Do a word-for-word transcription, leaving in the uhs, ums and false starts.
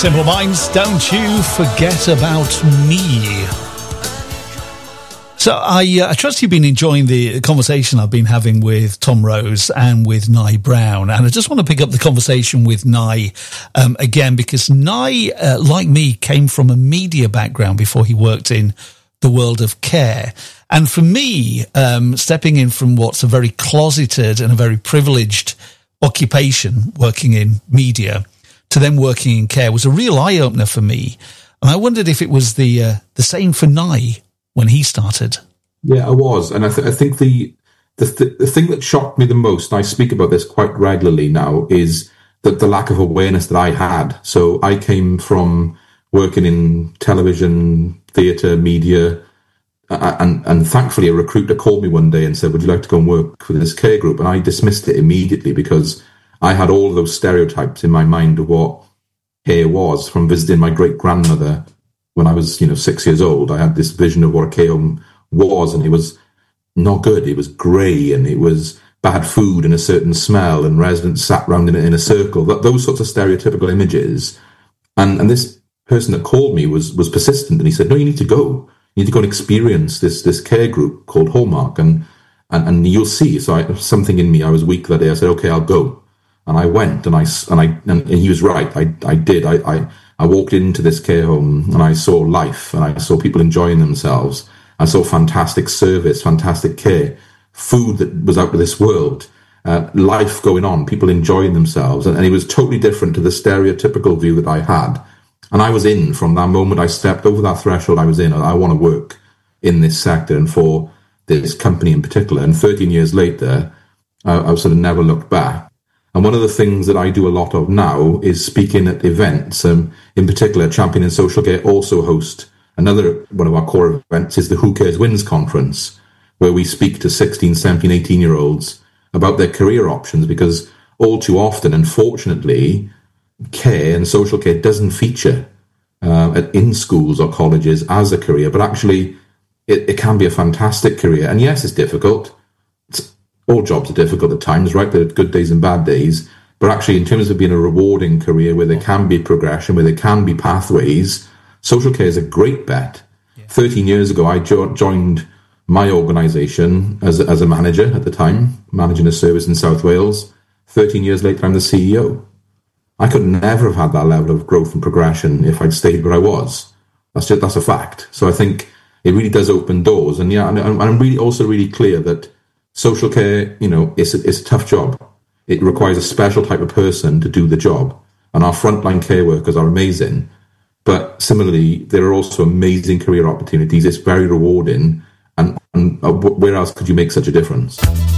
Simple Minds, Don't You Forget About Me. So I, uh, I trust you've been enjoying the conversation I've been having with Tom Rose and with Nye Brown. And I just want to pick up the conversation with Nye um, again, because Nye, uh, like me, came from a media background before he worked in the world of care. And for me, um, stepping in from what's a very closeted and a very privileged occupation, working in media, to then working in care was a real eye-opener for me. And I wondered if it was the uh, the same for Nye when he started. Yeah, I was. And I, th- I think the, the th- the thing that shocked me the most, and I speak about this quite regularly now, is that the lack of awareness that I had. So I came from working in television, theatre, media, uh, and, and thankfully a recruiter called me one day and said, would you like to go and work for this care group? And I dismissed it immediately because I had all of those stereotypes in my mind of what care was from visiting my great-grandmother when I was, you know, six years old. I had this vision of what a care home was, and it was not good. It was grey, and it was bad food and a certain smell, and residents sat round in a, in a circle. That, those sorts of stereotypical images. And and this person that called me was was persistent, and he said, no, you need to go. You need to go and experience this this care group called Hallmark, and and, and you'll see. So I, something in me, I was weak that day. I said, okay, I'll go. And I went, and I and I and he was right. I I did. I, I I walked into this care home, and I saw life, and I saw people enjoying themselves. I saw fantastic service, fantastic care, food that was out of this world, uh, life going on, people enjoying themselves, and, and it was totally different to the stereotypical view that I had. And I was in from that moment. I stepped over that threshold. I was in. I, I want to work in this sector and for this company in particular. And thirteen years later, I, I've sort of never looked back. And one of the things that I do a lot of now is speaking at events. Um, in particular, Champion in Social Care also host another one of our core events is the Who Cares Wins conference, where we speak to sixteen, seventeen, eighteen-year-olds about their career options, because all too often, unfortunately, care and social care doesn't feature uh, at, in schools or colleges as a career, but actually it, it can be a fantastic career. And yes, it's difficult. It's, all jobs are difficult at times, right? There are good days and bad days. But actually, in terms of being a rewarding career where there can be progression, where there can be pathways, social care is a great bet. Yeah. thirteen years ago, I jo- joined my organisation as, as a manager at the time, managing a service in South Wales. thirteen years later, I'm the C E O. I could never have had that level of growth and progression if I'd stayed where I was. That's just, that's a fact. So I think it really does open doors. And yeah, and I'm really also really clear that social care, you know, it's a, it's a tough job. It requires a special type of person to do the job. And our frontline care workers are amazing. But similarly, there are also amazing career opportunities. It's very rewarding. And, and uh, where else could you make such a difference?